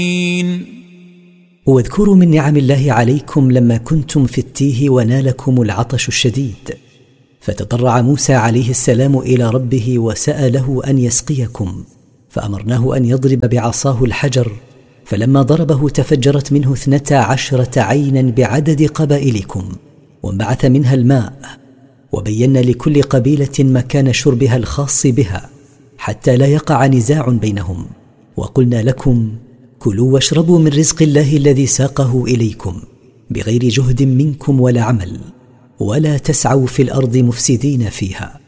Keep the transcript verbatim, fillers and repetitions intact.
واذكروا من نعم الله عليكم لما كنتم في التيه ونالكم العطش الشديد، فتضرع موسى عليه السلام إلى ربه وسأله أن يسقيكم، فأمرناه أن يضرب بعصاه الحجر، فلما ضربه تفجرت منه اثنتا عشرة عينا بعدد قبائلكم، وانبعث منها الماء، وبينا لكل قبيلة مكان شربها الخاص بها حتى لا يقع نزاع بينهم، وقلنا لكم كلوا واشربوا من رزق الله الذي ساقه إليكم بغير جهد منكم ولا عمل، ولا تسعوا في الأرض مفسدين فيها.